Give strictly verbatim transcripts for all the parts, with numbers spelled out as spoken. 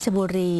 ราชบุรี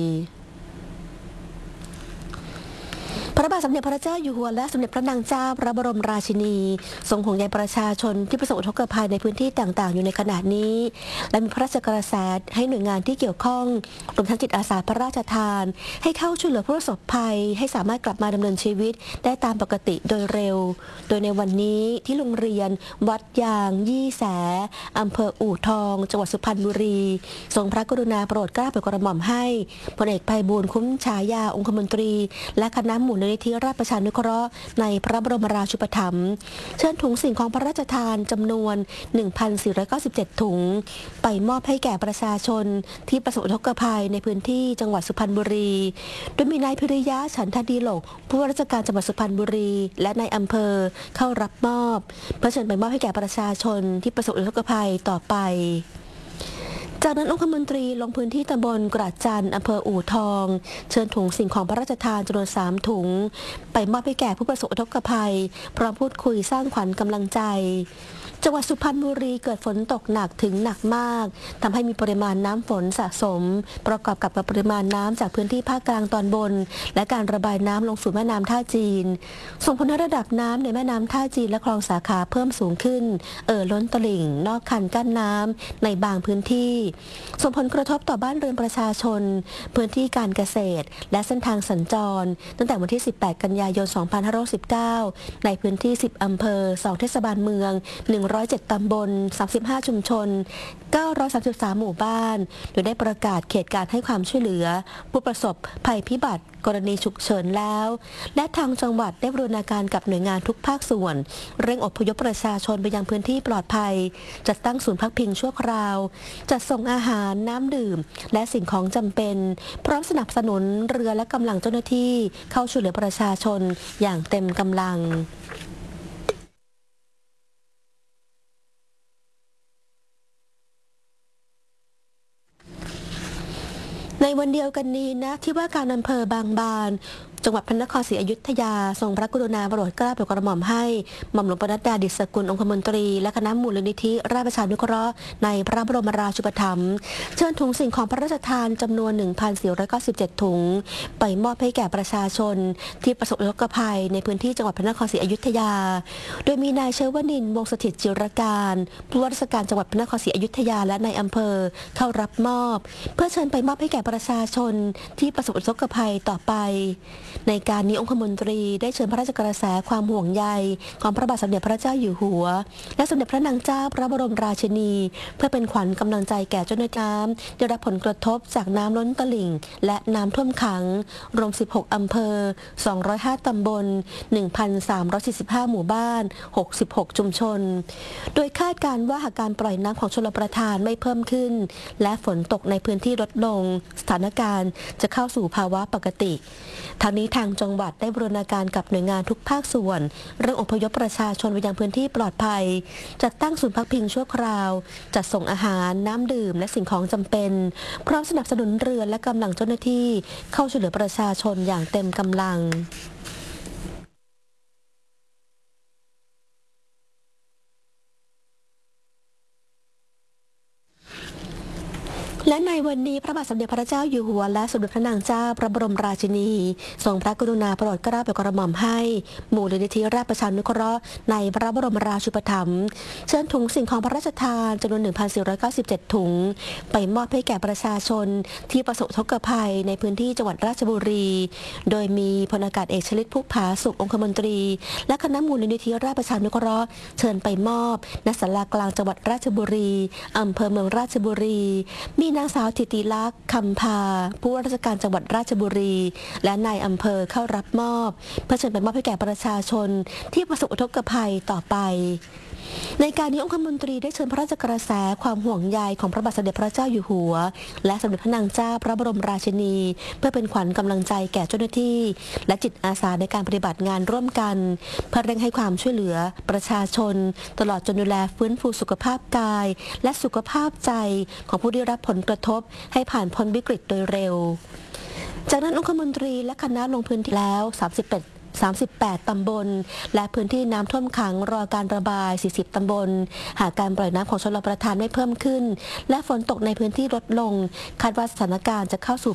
พระบาทสมเด็จพระเจ้าอยู่หัวและสมเด็จพระนางเจ้าพระบรมราชินีทรงห่วงใยประชาชนที่ประสบอุทกภัยในพื้นที่ต่างๆอยู่ในขณะนี้และมีพระราชกระแสให้หน่วยงานที่เกี่ยวข้องรวมทั้งจิตอาสาพระราชทานให้เข้าช่วยเหลือผู้ประสบภัยให้สามารถกลับมาดำเนินชีวิตได้ตามปกติโดยเร็วโดยในวันนี้ที่โรงเรียนวัดยางยี่แสอำเภออู่ทองจังหวัดสุพรรณบุรีทรงพระกรุณาโปรดเกล้าโปรดกระหม่อมให้พลเอกไพบูลย์คุ้มฉายาองคมนตรีและคณะมูลนิธิราชประชานุเคราะห์ในพระบรมราชูปถัมภ์เชิญถุงสิ่งของพระราชทานจำนวน หนึ่งพันสี่ร้อยเก้าสิบเจ็ด ถุงไปมอบให้แก่ประชาชนที่ประสบอุทกภัยในพื้นที่จังหวัดสุพรรณบุรีโดยมีนายพิริยะฉันทดีโลกผู้ว่าราชการจังหวัดสุพรรณบุรีและนายอำเภอเข้ารับมอบเพื่อเชิญไปมอบให้แก่ประชาชนที่ประสบอุทกภัยต่อไปจากนั้นองคมนตรีลงพื้นที่ตำบลกระจันอำเภออู่ทองเชิญถุงสิ่งของพระราชทานจำนวนสามถุงไปมอบให้แก่ผู้ประสบอุทกภัยพร้อมพูดคุยสร้างขวัญกำลังใจจังหวัดสุพรรณบุรีเกิดฝนตกหนักถึงหนักมากทำให้มีปริมาณน้ำฝนสะสมประกอบกับปริมาณน้ำจากพื้นที่ภาคกลางตอนบนและการระบายน้ำลงสู่แม่น้ำท่าจีนส่งผลให้ระดับน้ำในแม่น้ำท่าจีนและคลองสาขาเพิ่มสูงขึ้นเอ่อล้นตลิ่งนอกคันกั้นน้ำในบางพื้นที่ส่งผลกระทบต่อบ้านเรือนประชาชนพื้นที่การเกษตรและเส้นทางสัญจรตั้งแต่วันที่สิบแปดกันยายนสองพันห้าร้อยสิบเก้าในพื้นที่สิบอำเภอสองเทศบาลเมืองหนึ่งร้อยเจ็ดตำบลสามสิบห้าชุมชนเก้าร้อยสามสิบสามหมู่บ้านโดยได้ประกาศเขตการให้ความช่วยเหลือผู้ประสบภัยพิบัติกรณีฉุกเฉินแล้วและทางจังหวัดได้บูรณาการกับหน่วยงานทุกภาคส่วนเร่งอพยพประชาชนไปยังพื้นที่ปลอดภัยจัดตั้งศูนย์พักพิงชั่วคราวจัดส่งอาหารน้ำดื่มและสิ่งของจำเป็นพร้อมสนับสนุนเรือและกำลังเจ้าหน้าที่เข้าช่วยเหลือประชาชนอย่างเต็มกำลังในวันเดียวกันนี้นะที่ว่าการอำเภอบางบานจังหวัดพระนครศรีอยุธยาทรงพระกรุณาโปรดเกล้าโปรดกระหม่อมให้หม่อมหลวงปนัดดาดิษฐกุลองคมนตรีและคณะมูลนิธิราชประชานุเคราะห์ในพระบรมราชูปถัมภ์เชิญถุงสิ่งของพระราชทานจำนวน หนึ่งพันสี่ร้อยเก้าสิบเจ็ด ถุงไปมอบให้แก่ประชาชนที่ประสบอุทกภัยในพื้นที่จังหวัดพระนครศรีอยุธยาโดยมีนายเชวนินทร์วงศ์สถิตจิรการผู้ว่าราชการจังหวัดพระนครศรีอยุธยาและนายอำเภอเข้ารับมอบเพื่อเชิญไปมอบให้แก่ประชาชนที่ประสบอุทกภัยต่อไปในการนี้องคมนตรีได้เชิญพระราชกระแสความห่วงใยของพระบาทสมเด็จพระเจ้าอยู่หัวและสมเด็จพระนางเจ้าพระบรมราชินีเพื่อเป็นขวัญกำลังใจแก่เจ้าหน้าที่น้ำได้รับผลกระทบจากน้ำล้นตลิ่งและน้ำท่วมขังรวมสิบหกอำเภอสองร้อยห้าตำบล หนึ่งพันสามร้อยสี่สิบห้า หมู่บ้านหกสิบหกชุมชนโดยคาดการณ์ว่าหากการปล่อยน้ำของชลประทานไม่เพิ่มขึ้นและฝนตกในพื้นที่ลดลงสถานการณ์จะเข้าสู่ภาวะปกติทางนี้ทางจังหวัดได้บูรณาการกับหน่วยงานทุกภาคส่วนเร่งอพยพประชาชนไปยังพื้นที่ปลอดภัยจัดตั้งศูนย์พักพิงชั่วคราวจัดส่งอาหารน้ำดื่มและสิ่งของจำเป็นพร้อมสนับสนุนเรือและกำลังเจ้าหน้าที่เข้าช่วยเหลือประชาชนอย่างเต็มกำลังและในวันนี้พระบาทสมเด็จพระเจ้าอยู่หัวและสมเด็จพระนางเจ้าพระบรมราชินีทรงพระกรุณาโปรดเกล้าโปรดกระหม่อมให้มูลนิธิราชประชานุเคราะห์ในพระบรมราชูปถัมภ์เชิญถุงสิ่งของพระราชทานจำนวน หนึ่งพันสี่ร้อยเก้าสิบเจ็ด ถุงไปมอบให้แก่ประชาชนที่ประสบอุทกภัยในพื้นที่จังหวัดราชบุรีโดยมีพลอากาศเอกชลิต พุกผาสุของคมนตรีและคณะมูลนิธิราชประชานุเคราะห์เชิญไปมอบณศาลากลางจังหวัดราชบุรีอำเภอเมืองราชบุรีมีนางสาวธิติลักษณ์คำพาผู้ว่าราชการจังหวัดราชบุรีและนายอำเภอเข้ารับมอบเพื่อเชิญไปมอบให้แก่ประชาชนที่ประสบอุทกภัยต่อไปในการนี้องคมนตรีได้เชิญพระราชกระแสความห่วงใยของพระบาทสมเด็จพระเจ้าอยู่หัวและสมเด็จพระนางเจ้าพระบรมราชินีเพื่อเป็นขวัญกำลังใจแก่เจ้าหน้าที่และจิตอาสาในการปฏิบัติงานร่วมกันเพื่อเร่งให้ความช่วยเหลือประชาชนตลอดจนดูแลฟื้นฟูสุขภาพกายและสุขภาพใจของผู้ได้รับผลกระทบให้ผ่านพ้นวิกฤตโดยเร็วจากนั้นองคมนตรีและคณะลงพื้นที่แล้วสามสิบแปด สามสิบแปดตำบลและพื้นที่น้ำท่วมขังรอการระบายสี่สิบตำบลหากการปล่อยน้ำของชลประทานไม่เพิ่มขึ้นและฝนตกในพื้นที่ลดลงคาดว่าสถานการณ์จะเข้าสู่